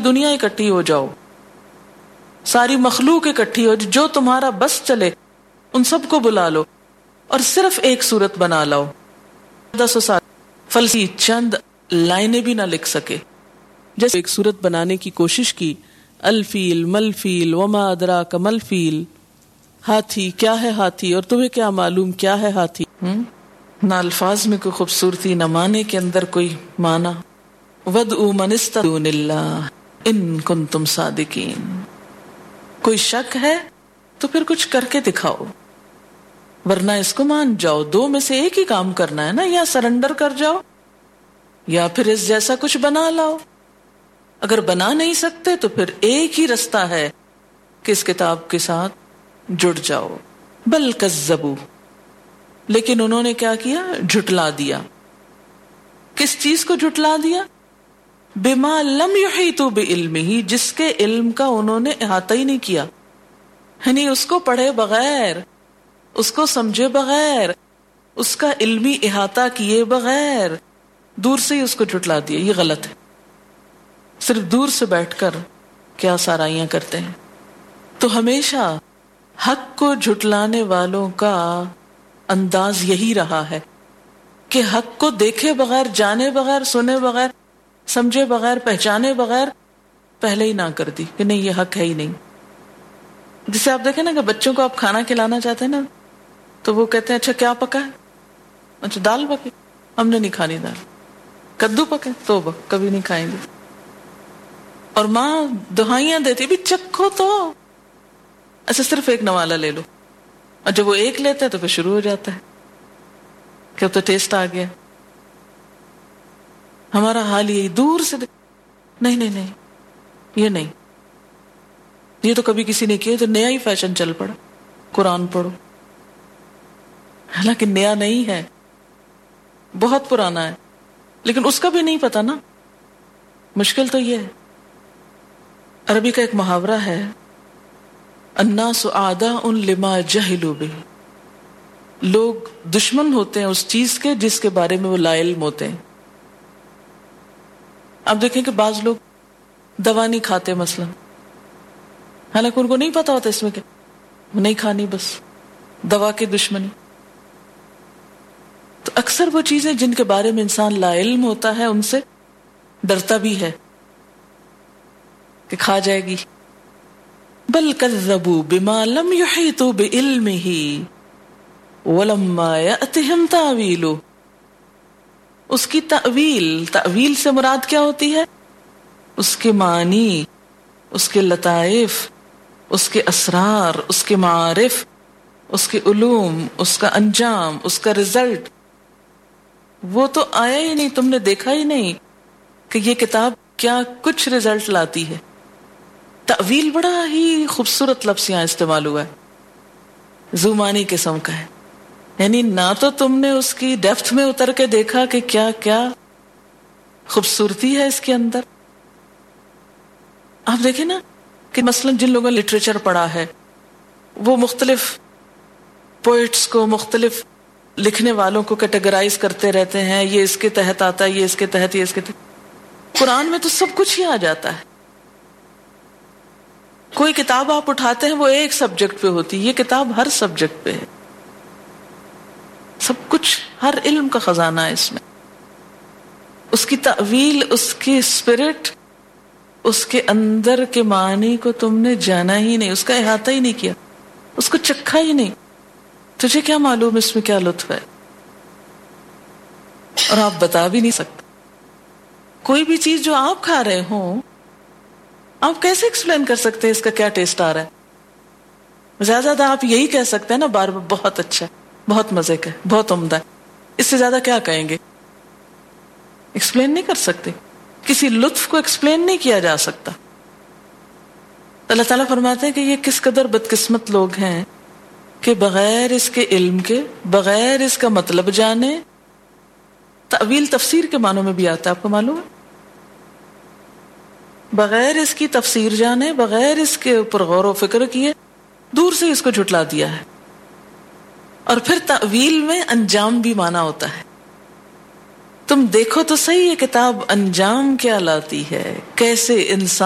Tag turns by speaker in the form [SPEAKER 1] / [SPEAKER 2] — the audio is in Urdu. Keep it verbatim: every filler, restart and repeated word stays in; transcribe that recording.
[SPEAKER 1] دنیا اکٹھی ہو جاؤ، ساری مخلوق اکٹھی ہو، جو تمہارا بس چلے ان سب کو بلا لو اور صرف ایک صورت بنا لاؤ. دس و سات فلسی چند لائنیں بھی نہ لکھ سکے، جیسے ایک صورت بنانے کی کوشش کی. الفیل ملفیل وما ادراک ملفیل، ہاتھی کیا ہے ہاتھی، اور تمہیں کیا معلوم کیا ہے ہاتھی. نہ الفاظ میں کوئی خوبصورتی، نہ معنی کے اندر کوئی معنی. وَادْعُوا مَنِ اسْتَغْفَرَ لِلَّهِ إِن كُنتُمْ صَادِقِينَ. کوئی شک ہے تو پھر کچھ کر کے دکھاؤ، ورنہ اس کو مان جاؤ. دو میں سے ایک ہی کام کرنا ہے نا، یا سرنڈر کر جاؤ یا پھر اس جیسا کچھ بنا لاؤ. اگر بنا نہیں سکتے تو پھر ایک ہی رستہ ہے کہ اس کتاب کے ساتھ جڑ جاؤ. بل کذبوا، لیکن انہوں نے کیا کیا؟ جھٹلا دیا. کس چیز کو جھٹلا دیا؟ بما لم یحیطوا بعلمہ، جس کے علم کا انہوں نے احاطہ ہی نہیں کیا. یعنی اس کو پڑھے بغیر، اس کو سمجھے بغیر، اس کا علمی احاطہ کیے بغیر دور سے ہی اس کو جھٹلا دیا. یہ غلط ہے. صرف دور سے بیٹھ کر کیا سارائیاں کرتے ہیں. تو ہمیشہ حق کو جھٹلانے والوں کا انداز یہی رہا ہے کہ حق کو دیکھے بغیر، جانے بغیر، سنے بغیر، سمجھے بغیر، پہچانے بغیر پہلے ہی نہ کر دی کہ نہیں یہ حق ہے ہی نہیں. جسے آپ دیکھیں نا کہ بچوں کو آپ کھانا کھلانا چاہتے ہیں نا تو وہ کہتے ہیں اچھا کیا پکا ہے؟ اچھا دال پکی، ہم نے نہیں کھانی دال. کدو پکے تو کبھی نہیں کھائیں گے. اور ماں دہائیاں دیتی بھی چکھو تو، اچھا صرف ایک نوالا لے لو، اور جب وہ ایک لیتے ہیں تو پھر شروع ہو جاتا ہے کہ اب تو ٹیسٹ آ گیا. ہمارا حال یہی، دور سے دیکھ. نہیں نہیں نہیں یہ نہیں، یہ تو کبھی کسی نے کیا، تو نیا ہی فیشن چل پڑا، قرآن پڑھو. حالانکہ نیا نہیں ہے، بہت پرانا ہے، لیکن اس کا بھی نہیں پتا نا. مشکل تو یہ ہے. عربی کا ایک محاورہ ہے، الناس اعداء لما جہلوا بہ، لوگ دشمن ہوتے ہیں اس چیز کے جس کے بارے میں وہ لا علم ہوتے ہیں. آپ دیکھیں کہ بعض لوگ دوا نہیں کھاتے مثلا، حالانکہ ان کو نہیں پتا ہوتا اس میں کیا، نہیں کھانی بس دوا کی دشمنی. تو اکثر وہ چیزیں جن کے بارے میں انسان لا علم ہوتا ہے ان سے ڈرتا بھی ہے کہ کھا جائے گی. بل کذبوا بما لم یحیطوا بعلمہ ولما یأتہم تاویلہ. اس کی تأویل، تأویل سے مراد کیا ہوتی ہے؟ اس کے معنی، اس کے لطائف، اس کے اسرار، اس کے معارف، اس کے علوم، اس کا انجام، اس کا رزلٹ. وہ تو آیا ہی نہیں، تم نے دیکھا ہی نہیں کہ یہ کتاب کیا کچھ رزلٹ لاتی ہے. تأویل بڑا ہی خوبصورت لفظ یہاں استعمال ہوا ہے، زومانی قسم کا ہے. یعنی نہ تو تم نے اس کی ڈیپتھ میں اتر کے دیکھا کہ کیا کیا خوبصورتی ہے اس کے اندر. آپ دیکھیں نا کہ مثلا جن لوگوں نے لٹریچر پڑھا ہے وہ مختلف پوئٹس کو، مختلف لکھنے والوں کو کیٹیگرائز کرتے رہتے ہیں، یہ اس کے تحت آتا ہے، یہ اس کے تحت، یہ اس کے تحت. قرآن میں تو سب کچھ ہی آ جاتا ہے. کوئی کتاب آپ اٹھاتے ہیں وہ ایک سبجیکٹ پہ ہوتی ہے، یہ کتاب ہر سبجیکٹ پہ ہے. سب کچھ، ہر علم کا خزانہ ہے اس میں. اس کی تأویل، اس کی اسپرٹ، اس کے اندر کے معنی کو تم نے جانا ہی نہیں، اس کا احاطہ ہی نہیں کیا، اس کو چکھا ہی نہیں. تجھے کیا معلوم اس میں کیا لطف ہے، اور آپ بتا بھی نہیں سکتے. کوئی بھی چیز جو آپ کھا رہے ہوں آپ کیسے ایکسپلین کر سکتے ہیں اس کا کیا ٹیسٹ آ رہا ہے؟ زیادہ زیادہ آپ یہی کہہ سکتے ہیں نا بار بار بہت اچھا ہے، بہت مزے کا ہے، بہت عمدہ ہے. اس سے زیادہ کیا کہیں گے؟ ایکسپلین نہیں کر سکتے. کسی لطف کو ایکسپلین نہیں کیا جا سکتا. اللہ تعالیٰ فرماتے ہیں کہ یہ کس قدر بدقسمت لوگ ہیں کہ بغیر اس کے علم کے، بغیر اس کا مطلب جانے، تأویل تفسیر کے معنوں میں بھی آتا ہے، آپ کو معلوم ہے، بغیر اس کی تفسیر جانے، بغیر اس کے اوپر غور و فکر کیے دور سے اس کو جھٹلا دیا ہے. اور پھر تأویل میں انجام بھی مانا ہوتا ہے. تم دیکھو تو صحیح یہ کتاب انجام کیا لاتی ہے، کیسے انسان